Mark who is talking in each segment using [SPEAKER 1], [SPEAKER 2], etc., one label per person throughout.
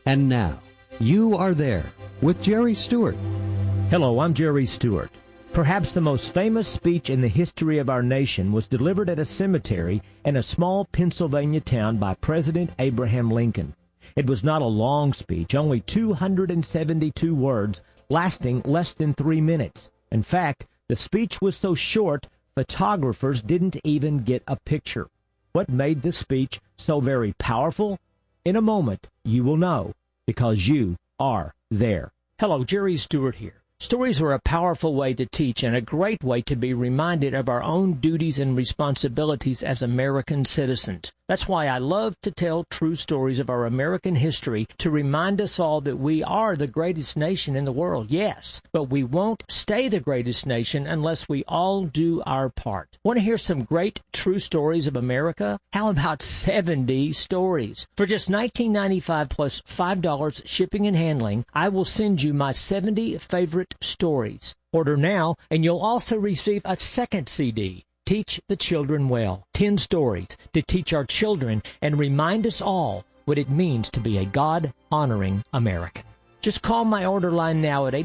[SPEAKER 1] And now, You Are There with Jerry Stewart.
[SPEAKER 2] Hello, I'm Jerry Stewart. Perhaps the most famous speech in the history of our nation was delivered at a cemetery in a small Pennsylvania town by President Abraham Lincoln. It was not a long speech, only 272 words, lasting less than 3 minutes. In fact, the speech was so short, photographers didn't even get a picture. What made the speech so very powerful? In a moment, you will know, because you are there.
[SPEAKER 3] Hello, Jerry Stewart here. Stories are a powerful way to teach and a great way to be reminded of our own duties and responsibilities as American citizens. That's why I love to tell true stories of our American history to remind us all that we are the greatest nation in the world, yes, but we won't stay the greatest nation unless we all do our part. Want to hear some great true stories of America? How about 70 stories? For just $19.95 plus $5 shipping and handling, I will send you my 70 favorite stories. Order now, and you'll also receive a second CD. Teach the Children Well. 10 stories to teach our children and remind us all what it means to be a God-honoring American. Just call my order line now at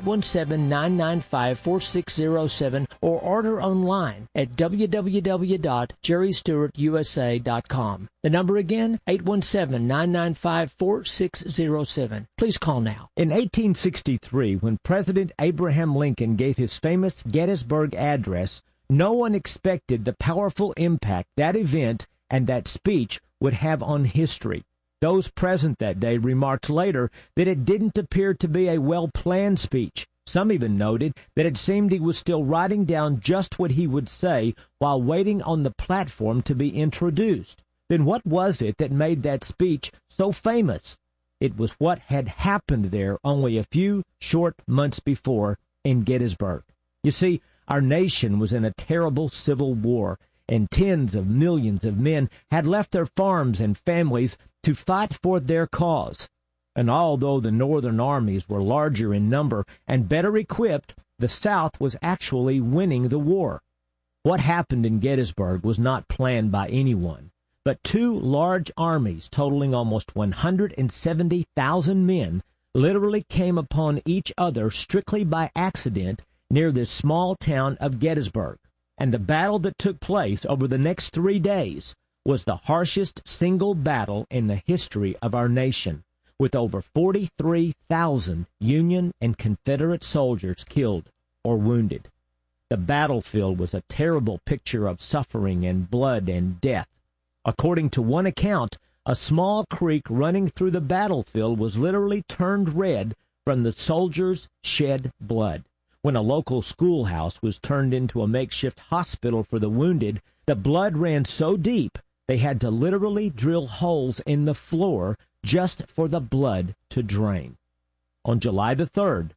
[SPEAKER 3] 817-995-4607 or order online at www.jerrystewartusa.com. The number again, 817-995-4607. Please call now.
[SPEAKER 2] In 1863, when President Abraham Lincoln gave his famous Gettysburg Address, no one expected the powerful impact that event and that speech would have on history. Those present that day remarked later that it didn't appear to be a well-planned speech. Some even noted that it seemed he was still writing down just what he would say while waiting on the platform to be introduced. Then what was it that made that speech so famous? It was what had happened there only a few short months before in Gettysburg. You see, our nation was in a terrible civil war, and tens of millions of men had left their farms and families to fight for their cause. And although the Northern armies were larger in number and better equipped, the South was actually winning the war. What happened in Gettysburg was not planned by anyone, but two large armies totaling almost 170,000 men literally came upon each other strictly by accident near this small town of Gettysburg. And the battle that took place over the next 3 days was the harshest single battle in the history of our nation, with over 43,000 Union and Confederate soldiers killed or wounded. The battlefield was a terrible picture of suffering and blood and death. According to one account, a small creek running through the battlefield was literally turned red from the soldiers' shed blood. When a local schoolhouse was turned into a makeshift hospital for the wounded, the blood ran so deep they had to literally drill holes in the floor just for the blood to drain. On July the 3rd,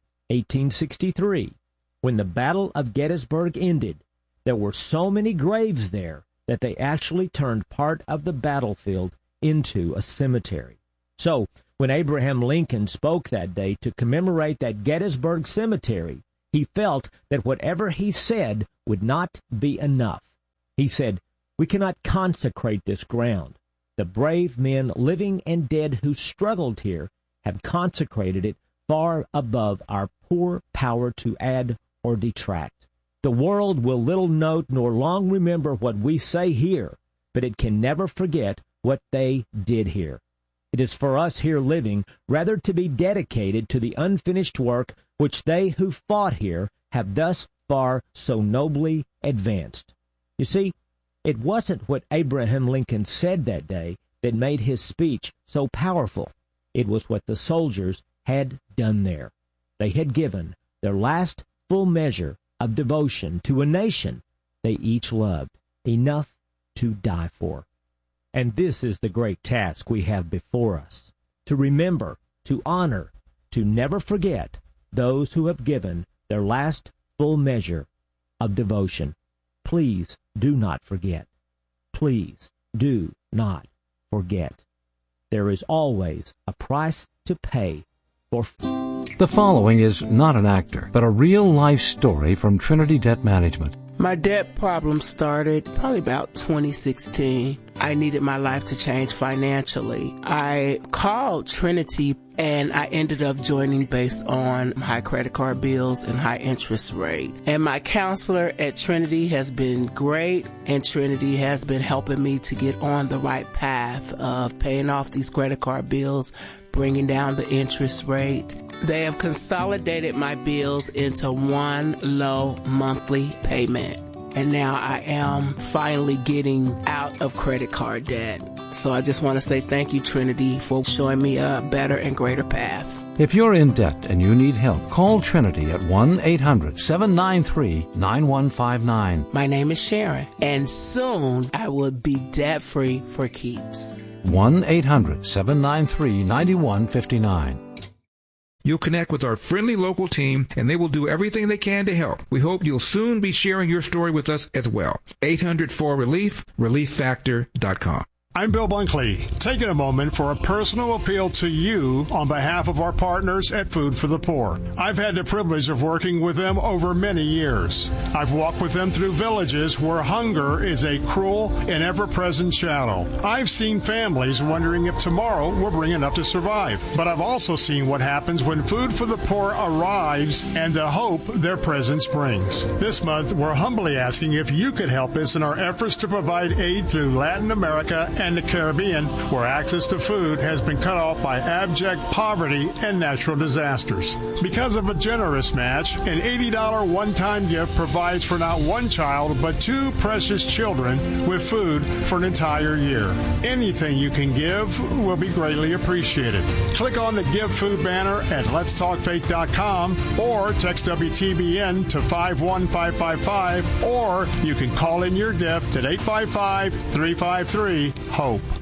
[SPEAKER 2] 1863, when the Battle of Gettysburg ended, there were so many graves there that they actually turned part of the battlefield into a cemetery. So, when Abraham Lincoln spoke that day to commemorate that Gettysburg cemetery, he felt that whatever he said would not be enough. He said, "We cannot consecrate this ground. The brave men, living and dead, who struggled here have consecrated it far above our poor power to add or detract. The world will little note nor long remember what we say here, but it can never forget what they did here. It is for us here living rather to be dedicated to the unfinished work which they who fought here have thus far so nobly advanced." You see, it wasn't what Abraham Lincoln said that day that made his speech so powerful. It was what the soldiers had done there. They had given their last full measure of devotion to a nation they each loved, enough to die for. And this is the great task we have before us, to remember, to honor, to never forget those who have given their last full measure of devotion. Please do not forget. Please do not forget. There is always a price to pay for.
[SPEAKER 4] The following is not an actor, but a real-life story from Trinity Debt Management. My debt problem started probably about 2016. I needed my life to change financially. I called Trinity and I ended up joining based on high credit card bills and high interest rate. And my counselor at Trinity has been great, and Trinity has been helping me to get on the right path of paying off these credit card bills, bringing down the interest rate. They have consolidated my bills into one low monthly payment. And now I am finally getting out of credit card debt. So I just want to say thank you, Trinity, for showing me a better and greater path.
[SPEAKER 5] If you're in debt and you need help, call Trinity at 1-800-793-9159.
[SPEAKER 4] My name is Sharon, and soon I will be debt-free for keeps.
[SPEAKER 5] 1-800-793-9159.
[SPEAKER 6] You'll connect with our friendly local team, and they will do everything they can to help. We hope you'll soon be sharing your story with us as well. 800-4RELIEF, ReliefFactor.com.
[SPEAKER 7] I'm Bill Bunkley, taking a moment for a personal appeal to you on behalf of our partners at Food for the Poor. I've had the privilege of working with them over many years. I've walked with them through villages where hunger is a cruel and ever-present shadow. I've seen families wondering if tomorrow will bring enough to survive. But I've also seen what happens when Food for the Poor arrives and the hope their presence brings. This month, we're humbly asking if you could help us in our efforts to provide aid through Latin America and the Caribbean, where access to food has been cut off by abject poverty and natural disasters. Because of a generous match, an $80 one-time gift provides for not one child, but two precious children with food for an entire year. Anything you can give will be greatly appreciated. Click on the Give Food banner at letstalkfaith.com or text WTBN to 51555, or you can call in your gift at 855-353-HOPE.